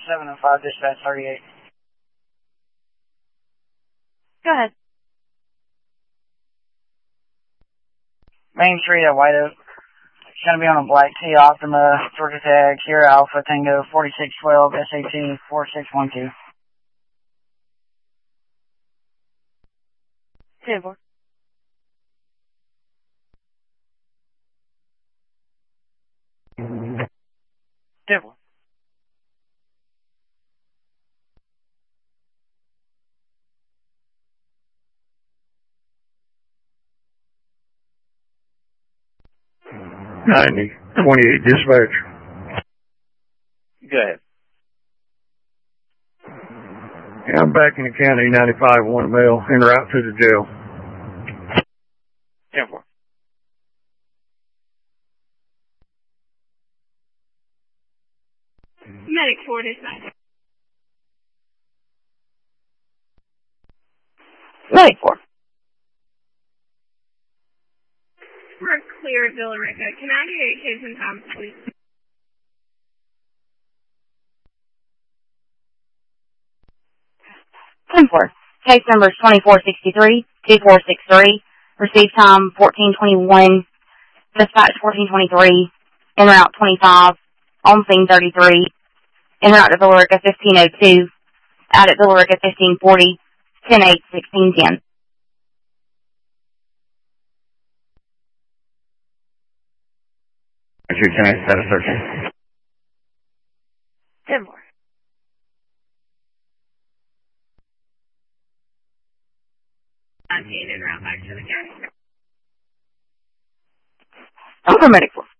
705, dispatch 38. Go ahead. Main Street at White Oak. It's going to be on a black T Optima, Georgia Tag, Sierra Alpha, Tango, 4612, SAT, 4612. 10-4. Devil. $90, 28 dispatch. Go ahead. Yeah, I'm back in the county, 95, one male, en route to the jail. 10-4. Medic 4, dispatch. Medic 4. We're clear at Villa Rica. Can I get case and time, please? Case number is 2463, 2463. Receive time 1421. Dispatch 1423. En route 25. On scene 33. En route to Villa Rica 1502. Out at Villa Rica 1540. 10-8, 1610. That's your 10-8 status search. 10-4. I'm en route back to the county. Over medic 4.